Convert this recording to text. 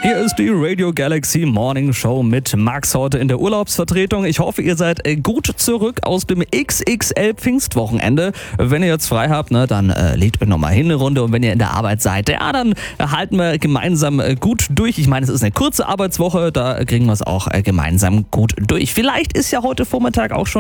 Hier ist die Radio Galaxy Morning Show mit Max heute in der Urlaubsvertretung. Ich hoffe, ihr seid gut zurück aus dem XXL Pfingstwochenende. Wenn ihr jetzt frei habt, dann legt euch nochmal hin eine Runde. Und wenn ihr in der Arbeit seid, dann halten wir gemeinsam gut durch. Ich meine, es ist eine kurze Arbeitswoche, da kriegen wir es auch gemeinsam gut durch. Vielleicht ist ja heute Vormittag auch schon